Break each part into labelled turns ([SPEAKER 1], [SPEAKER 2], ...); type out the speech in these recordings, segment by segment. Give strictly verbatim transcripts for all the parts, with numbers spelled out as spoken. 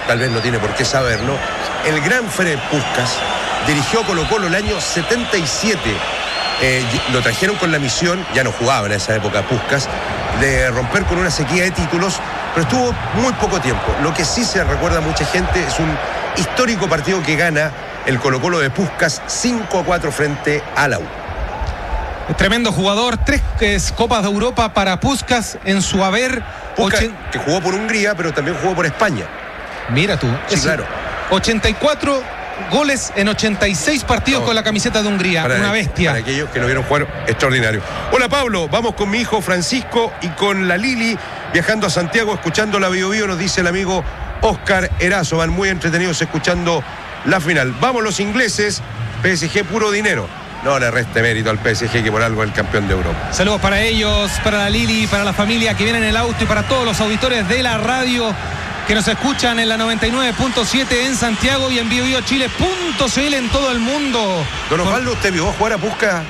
[SPEAKER 1] tal vez no tiene por qué saberlo, el gran Ferenc Puskás dirigió Colo-Colo el año setenta y siete. Eh, lo trajeron con la misión, ya no jugaba en esa época Puskás, de romper con una sequía de títulos, pero estuvo muy poco tiempo. Lo que sí se recuerda a mucha gente es un histórico partido que gana el Colo-Colo de Puskás cinco a cuatro frente a la U.
[SPEAKER 2] Tremendo jugador, tres eh, Copas de Europa para Puskás en su haber.
[SPEAKER 1] Puskás,
[SPEAKER 2] ochen...
[SPEAKER 1] que jugó por Hungría, pero también jugó por España.
[SPEAKER 2] Mira tú.
[SPEAKER 1] Sí,
[SPEAKER 2] es
[SPEAKER 1] claro.
[SPEAKER 2] ochenta y cuatro goles en ochenta y seis partidos no, con la camiseta de Hungría.
[SPEAKER 1] Para,
[SPEAKER 2] una bestia.
[SPEAKER 1] Para aquellos que lo vieron jugar, extraordinario. Hola Pablo, vamos con mi hijo Francisco y con la Lili viajando a Santiago, escuchando la Bio Bio, nos dice el amigo Oscar Erazo. Van muy entretenidos escuchando la final. Vamos los ingleses, P S G puro dinero. No le reste mérito al P S G, que por algo es el campeón de Europa.
[SPEAKER 2] Saludos para ellos, para la Lili, para la familia que viene en el auto y para todos los auditores de la radio que nos escuchan en la noventa y nueve punto siete en Santiago y en bio bio chile punto c l en todo el mundo.
[SPEAKER 1] Don Osvaldo, ¿usted vio jugar a Puskás?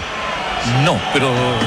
[SPEAKER 3] No, pero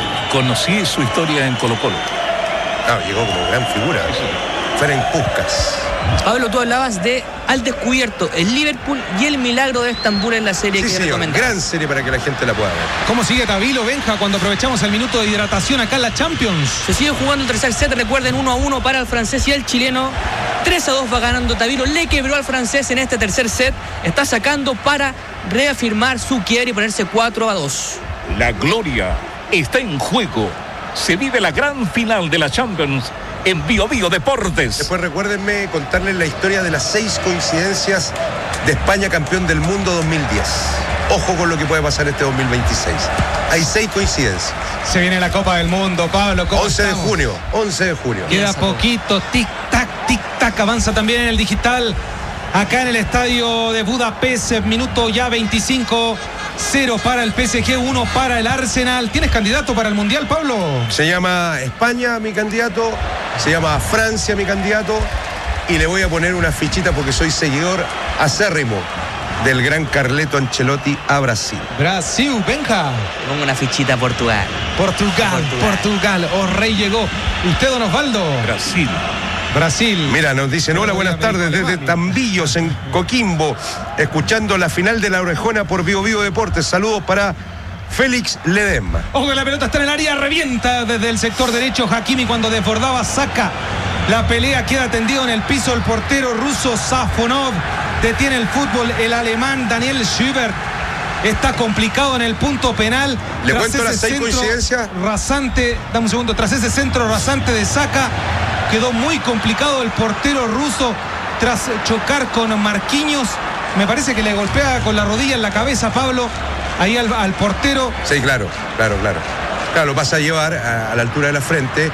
[SPEAKER 3] conocí su historia en Colo-Colo.
[SPEAKER 1] Claro, llegó como gran figura. Ferenc Puskás.
[SPEAKER 4] Pablo, tú hablabas de Al Descubierto, el Liverpool y el Milagro de Estambul en la serie
[SPEAKER 1] sí,
[SPEAKER 4] que
[SPEAKER 1] señor,
[SPEAKER 4] recomendamos.
[SPEAKER 1] Gran serie para que la gente la pueda ver.
[SPEAKER 2] ¿Cómo sigue Tavilo, Benja, cuando aprovechamos el minuto de hidratación acá en la Champions?
[SPEAKER 4] Se sigue jugando el tercer set, recuerden, uno a uno para el francés y el chileno. tres a dos va ganando Tavilo, le quebró al francés en este tercer set. Está sacando para reafirmar su quiebre y ponerse cuatro a dos.
[SPEAKER 3] La gloria está en juego. Se vive la gran final de la Champions en Bio Bio Deportes.
[SPEAKER 1] Después recuérdenme contarles la historia de las seis coincidencias de España campeón del mundo dos mil diez. Ojo con lo que puede pasar este dos mil veintiséis. Hay seis coincidencias.
[SPEAKER 2] Se viene la Copa del Mundo, Pablo.
[SPEAKER 1] once de junio, once de junio.
[SPEAKER 2] Queda poquito, tic-tac, tic-tac. Avanza también en el digital. Acá en el estadio de Budapest, minuto ya veinticinco. Cero para el P S G, uno para el Arsenal. ¿Tienes candidato para el Mundial, Pablo?
[SPEAKER 1] Se llama España mi candidato, se llama Francia mi candidato, y le voy a poner una fichita porque soy seguidor acérrimo del gran Carleto Ancelotti a Brasil.
[SPEAKER 2] Brasil, Benja.
[SPEAKER 4] Pongo una fichita a Portugal.
[SPEAKER 2] Portugal, Portugal. Portugal. Oh, rey llegó. ¿Usted, don Osvaldo?
[SPEAKER 3] Brasil.
[SPEAKER 2] Brasil.
[SPEAKER 1] Mira, nos dicen, hola, buenas tardes desde Tambillos, en Coquimbo, escuchando la final de la Orejona por Bio Bio Deportes. Saludos para Félix Ledesma.
[SPEAKER 2] Ojo que la pelota está en el área, revienta desde el sector derecho Hakimi cuando desbordaba, saca la pelea, queda tendido en el piso el portero ruso Safonov. Detiene el fútbol el alemán Daniel Schubert. Está complicado en el punto penal.
[SPEAKER 1] ¿Le cuento las seis coincidencias?
[SPEAKER 2] Rasante, dame un segundo, tras ese centro rasante de Saka, quedó muy complicado el portero ruso tras chocar con Marquinhos. Me parece que le golpea con la rodilla en la cabeza, Pablo, ahí al, al portero.
[SPEAKER 1] Sí, claro, claro, claro. Claro, lo pasa a llevar a, a la altura de la frente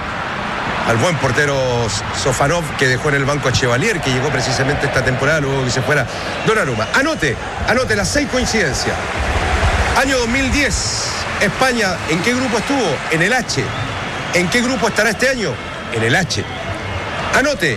[SPEAKER 1] al buen portero Sofanov, que dejó en el banco a Chevalier, que llegó precisamente esta temporada, luego que se fuera Donnarumma. Anote, anote las seis coincidencias. Año dos mil diez, España, ¿en qué grupo estuvo? En el H. ¿En qué grupo estará este año? En el H. Anote,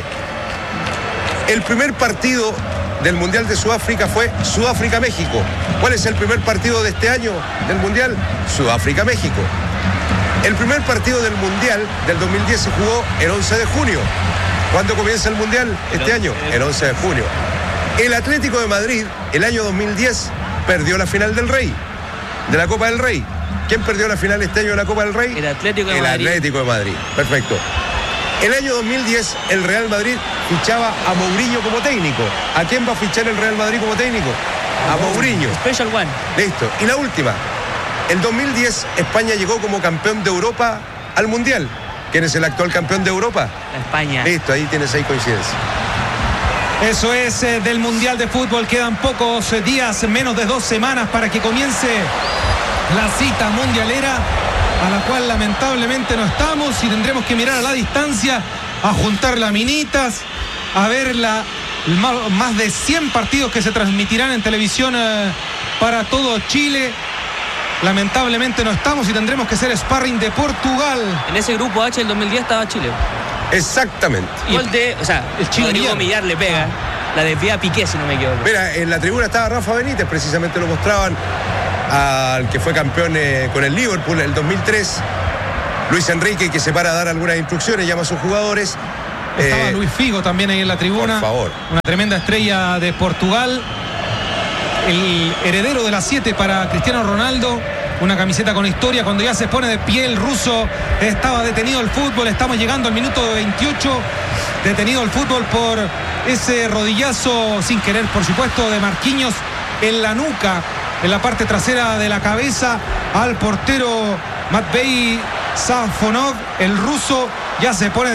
[SPEAKER 1] el primer partido del Mundial de Sudáfrica fue Sudáfrica-México. ¿Cuál es el primer partido de este año del Mundial? Sudáfrica-México. El primer partido del Mundial del dos mil diez se jugó el once de junio. ¿Cuándo comienza el Mundial este año? El once de junio. El Atlético de Madrid, el año dos mil diez, perdió la final del Rey, de la Copa del Rey. ¿Quién perdió la final este año de la Copa del Rey?
[SPEAKER 4] El Atlético de
[SPEAKER 1] el
[SPEAKER 4] Madrid.
[SPEAKER 1] El Atlético de Madrid, perfecto. El año dos mil diez, el Real Madrid fichaba a Mourinho como técnico. ¿A quién va a fichar el Real Madrid como técnico? A Mourinho.
[SPEAKER 4] Special One.
[SPEAKER 1] Listo. Y la última. El dos mil diez, España llegó como campeón de Europa al Mundial. ¿Quién es el actual campeón de Europa?
[SPEAKER 4] España.
[SPEAKER 1] Listo, ahí tienes ahí coincidencia.
[SPEAKER 2] Eso es eh, del Mundial de Fútbol. Quedan pocos eh, días, menos de dos semanas para que comience la cita mundialera, a la cual lamentablemente no estamos y tendremos que mirar a la distancia, a juntar laminitas, a ver la, más de cien partidos que se transmitirán en televisión eh, para todo Chile. Lamentablemente no estamos y tendremos que ser sparring de Portugal.
[SPEAKER 4] En ese grupo H del dos mil diez estaba Chile.
[SPEAKER 1] Exactamente.
[SPEAKER 4] Gol de, o sea,
[SPEAKER 2] el Chile
[SPEAKER 4] Rodrigo Millar le pega. La desvía Piqué, si no me equivoco.
[SPEAKER 1] Mira, en la tribuna estaba Rafa Benítez, precisamente lo mostraban, al que fue campeón eh, con el Liverpool en el dos mil tres. Luis Enrique, que se para a dar algunas instrucciones, llama a sus jugadores.
[SPEAKER 2] Estaba
[SPEAKER 1] Eh,
[SPEAKER 2] Luis Figo también ahí en la tribuna.
[SPEAKER 1] Por favor.
[SPEAKER 2] Una tremenda estrella de Portugal. El heredero de las siete para Cristiano Ronaldo. Una camiseta con historia. Cuando ya se pone de pie el ruso, estaba detenido el fútbol. Estamos llegando al minuto veintiocho. Detenido el fútbol por ese rodillazo, sin querer por supuesto, de Marquinhos en la nuca, en la parte trasera de la cabeza, al portero Matvei Safonov. El ruso ya se pone